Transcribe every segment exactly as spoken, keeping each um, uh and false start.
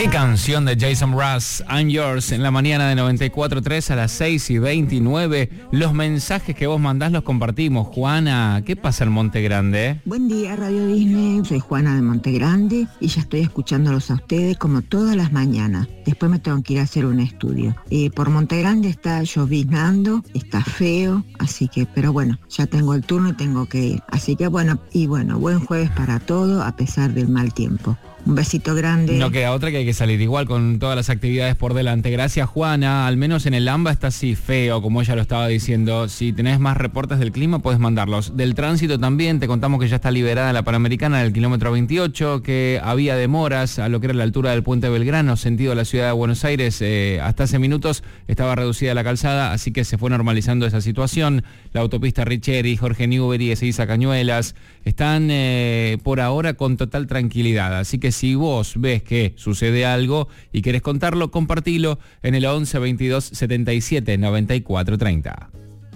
Qué canción de Jason Mraz, I'm Yours, en la mañana de noventa y cuatro punto tres a las seis y veintinueve. Los mensajes que vos mandás los compartimos. Juana, ¿qué pasa en Monte Grande? Buen día, Radio Disney. Soy Juana de Monte Grande y ya estoy escuchándolos a ustedes como todas las mañanas. Después me tengo que ir a hacer un estudio. Eh, por Monte Grande está lloviznando, está feo, así que, pero bueno, ya tengo el turno y tengo que ir. Así que bueno, y bueno, buen jueves para todo a pesar del mal tiempo. Un besito grande. No queda otra que hay que salir igual con todas las actividades por delante. Gracias, Juana. Al menos en el AMBA está así feo, como ella lo estaba diciendo. Si tenés más reportes del clima, podés mandarlos. Del tránsito también, te contamos que ya está liberada la Panamericana del kilómetro veintiocho, que había demoras a lo que era la altura del Puente Belgrano, sentido a la ciudad de Buenos Aires. Eh, hasta hace minutos estaba reducida la calzada, así que se fue normalizando esa situación. La autopista Richeri, Jorge Newbery, Ezeiza Cañuelas, están eh, por ahora con total tranquilidad. Así que si vos ves que sucede algo y querés contarlo, compartilo en el once veintidós setenta y siete noventa y cuatro treinta.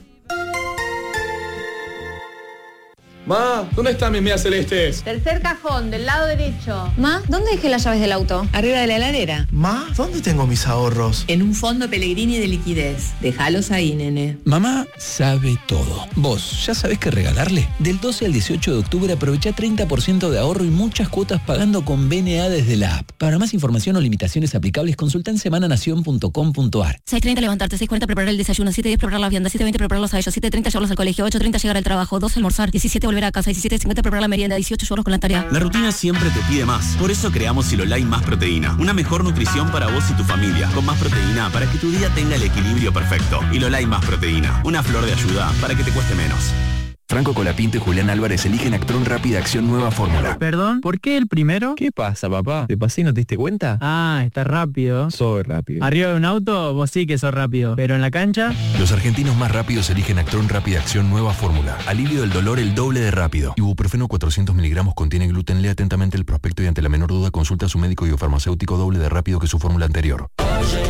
Ma, ¿dónde están mis medias celestes? Tercer cajón, del lado derecho. Ma, ¿dónde dejé las llaves del auto? Arriba de la heladera. Ma, ¿dónde tengo mis ahorros? En un fondo Pellegrini de liquidez. Déjalos ahí, nene. Mamá sabe todo. ¿Vos ya sabés qué regalarle? Del doce al dieciocho de octubre aprovecha treinta por ciento de ahorro y muchas cuotas pagando con B N A desde la app. Para más información o limitaciones aplicables, consulta en semana nación punto com punto a r. seis treinta levantarte, seis cuarenta preparar el desayuno, siete diez preparar la vianda, siete veinte prepararlos a ellos, siete treinta llevarlos al colegio, ocho treinta llegar al trabajo, doce almorzar, diecisiete volver a casa, diecisiete cincuenta preparar la merienda, dieciocho llevarlos con la tarea. La rutina siempre te pide más. Por eso creamos Silolai Más Proteína. Una mejor nutrición para vos y tu familia. Con más proteína para que tu día tenga el equilibrio perfecto. Hilolai Más Proteína. Una flor de ayuda para que te cueste menos. Franco Colapinto y Julián Álvarez eligen Actron Rápida Acción Nueva Fórmula. Perdón, ¿por qué el primero? ¿Qué pasa, papá? ¿Te pasé y no te diste cuenta? Ah, está rápido. Soy rápido. Arriba de un auto, vos sí que sos rápido. Pero en la cancha... Los argentinos más rápidos eligen Actron Rápida Acción Nueva Fórmula. Alivio del dolor el doble de rápido. Ibuprofeno cuatrocientos miligramos contiene gluten. Lea atentamente el prospecto y ante la menor duda consulta a su médico y o farmacéutico doble de rápido que su fórmula anterior.